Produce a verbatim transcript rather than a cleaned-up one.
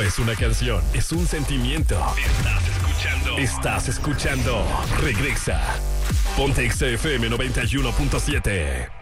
es una canción, es un sentimiento. Estás escuchando. Estás escuchando. Regresa. Ponte X F M noventa y uno punto siete.